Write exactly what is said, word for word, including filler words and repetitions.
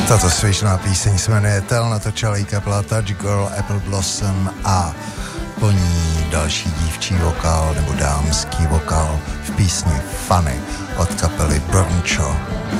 Tato svěžná píseň se jmenuje Tel, natočila ji kapela Touch Girl, Apple Blossom a po ní další dívčí vokál nebo dámský vokál v písni Funny od kapely Broncho.